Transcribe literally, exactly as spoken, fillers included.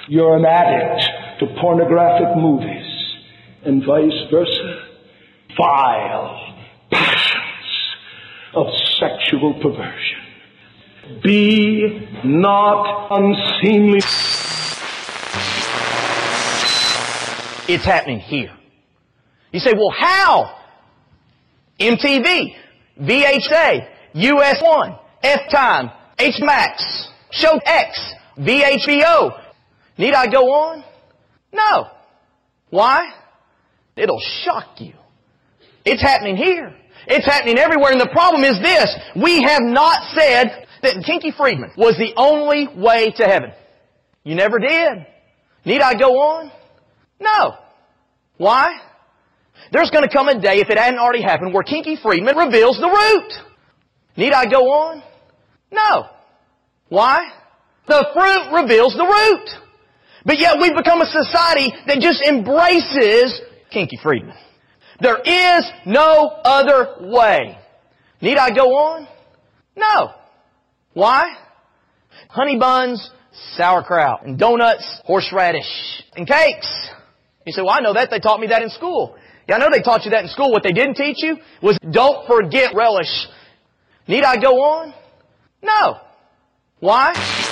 You're an addict to pornographic movies and vice versa. Vile passions of sexual perversion. Be not unseemly. It's happening here. You say, well, how? M T V, V H A, U S one, F-Time, H-Max, Show X, V H B O. Need I go on? No. Why? It'll shock you. It's happening here. It's happening everywhere. And the problem is this. We have not said that Kinky Friedman was the only way to heaven. You never did. Need I go on? No. Why? There's going to come a day, if it hadn't already happened, where Kinky Friedman reveals the root. Need I go on? No. Why? The fruit reveals the root. But yet we've become a society that just embraces Kinky Friedman. There is no other way. Need I go on? No. Why? Honey buns, sauerkraut, and donuts, horseradish, and cakes. You say, well, I know that. They taught me that in school. Yeah, I know they taught you that in school. What they didn't teach you was don't forget relish. Need I go on? No. Why?